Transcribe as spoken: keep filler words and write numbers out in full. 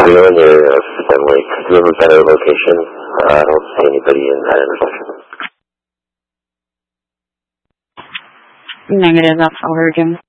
you in your uh, Fenn Lake. Do you have a better location? Uh, I don't see anybody in that intersection. Negative, that's over, Jim.